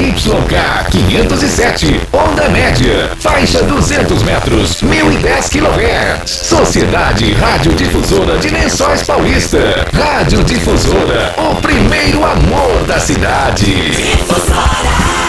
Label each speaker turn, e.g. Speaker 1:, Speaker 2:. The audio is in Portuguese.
Speaker 1: ZYK 507, onda média, faixa 200 metros, 1010 kHz. Sociedade Radiodifusora de Lençóis Paulista. Radiodifusora, o primeiro amor da cidade. Difusora.